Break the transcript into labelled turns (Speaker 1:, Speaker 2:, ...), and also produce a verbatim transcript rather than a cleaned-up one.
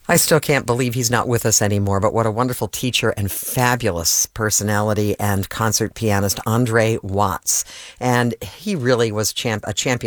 Speaker 1: I still can't believe he's not with us anymore, but what a wonderful teacher and fabulous personality and concert pianist, Andre Watts. And he really was champ- a champion